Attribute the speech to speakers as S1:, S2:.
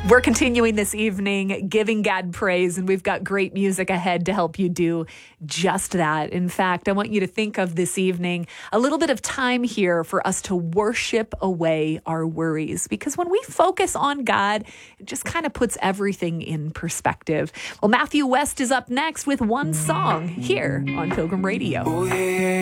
S1: We're continuing this evening, giving God praise, and we've got great music ahead to help you do just that. In fact, I want you to think of this evening a little bit of time here for us to worship away our worries, because when we focus on God, it just kind of puts everything in perspective. Well, Matthew West is up next with one song here on Pilgrim Radio.
S2: Oh, yeah.